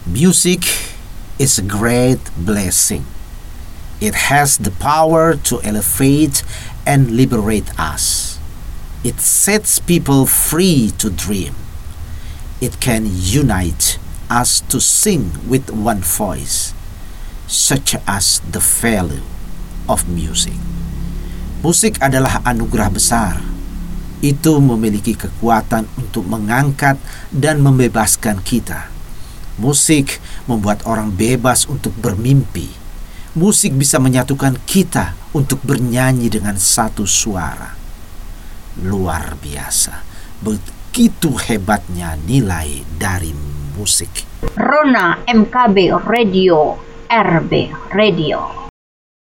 Music is a great blessing. It has the power to elevate and liberate us. It sets people free to dream. It can unite us to sing with one voice, such as the value of music. Musik adalah anugerah besar. Itu memiliki kekuatan untuk mengangkat dan membebaskan kita. Musik membuat orang bebas untuk bermimpi. Musik bisa menyatukan kita untuk bernyanyi dengan satu suara. Luar biasa. Begitu hebatnya nilai dari musik. Rona MKB Radio, RB Radio.